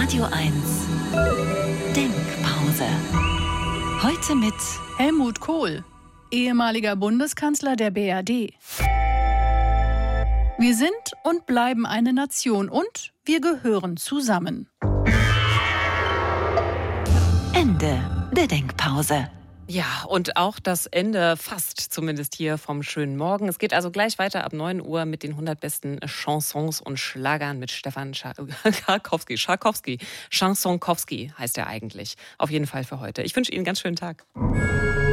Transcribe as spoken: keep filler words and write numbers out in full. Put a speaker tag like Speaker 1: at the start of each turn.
Speaker 1: Radio eins Denkpause. Heute mit
Speaker 2: Helmut Kohl, ehemaliger Bundeskanzler der B R D. Wir sind und bleiben eine Nation und wir gehören zusammen.
Speaker 1: Ende der Denkpause.
Speaker 3: Ja, und auch das Ende fast zumindest hier vom schönen Morgen. Es geht also gleich weiter ab neun Uhr mit den hundert besten Chansons und Schlagern mit Stefan Scharkowski. Scharkowski. Chansonkowski heißt er eigentlich. Auf jeden Fall für heute. Ich wünsche Ihnen einen ganz schönen Tag.